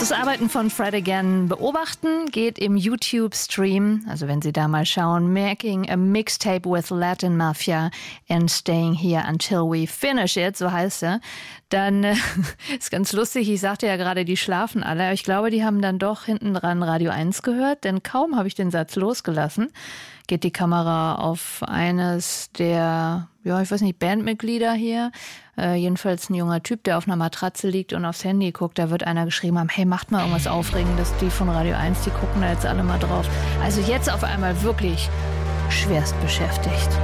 Das Arbeiten von Fred Again beobachten geht im YouTube-Stream, also wenn Sie da mal schauen, Making a Mixtape with Latin Mafia and Staying Here Until We Finish It, so heißt er, dann ist ganz lustig, ich sagte ja gerade, die schlafen alle, aber ich glaube, die haben dann doch hinten dran Radio 1 gehört, denn kaum habe ich den Satz losgelassen, geht die Kamera auf eines der, ich weiß nicht, Bandmitglieder hier, jedenfalls ein junger Typ, der auf einer Matratze liegt und aufs Handy guckt. Da wird einer geschrieben haben, hey, macht mal irgendwas Aufregendes. Die von Radio 1, die gucken da jetzt alle mal drauf. Also jetzt auf einmal wirklich schwerst beschäftigt.